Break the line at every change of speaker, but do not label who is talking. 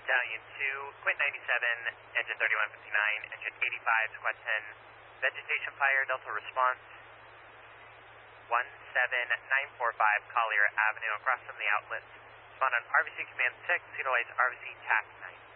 Battalion 2, Quint 97, engine 3159, engine 85, squad 10, vegetation fire, Delta response, 17945 Collier Avenue, across from the outlets. Spawn on RVC Command 6, utilize RVC TAC 9.